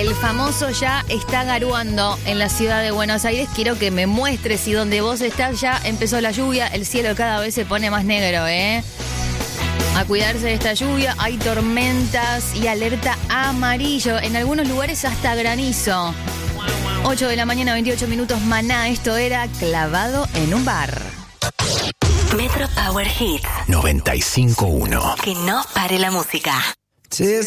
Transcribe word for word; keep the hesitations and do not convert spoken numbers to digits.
el famoso ya está garuando en la ciudad de Buenos Aires. Quiero que me muestres si donde vos estás ya empezó la lluvia. El cielo cada vez se pone más negro, ¿eh? A cuidarse de esta lluvia. Hay tormentas y alerta amarillo. En algunos lugares hasta granizo. ocho de la mañana, veintiocho minutos, Maná. Esto era Clavado en un bar. Metro Power Hits noventa y cinco punto uno. Que no pare la música.